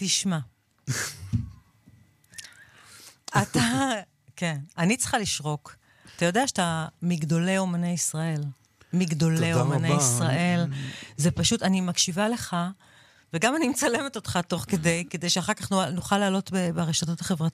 תשמע. כן, אני צריכה לשרוק. אתה יודע שאתה מגדולי אומני ישראל. מגדולי אומני ישראל. זה פשוט, אני מקשיבה לך, וגם אני מצלמת אותך תוך כדי שאחר כך נוכל לעלות ברשתות החברתיות.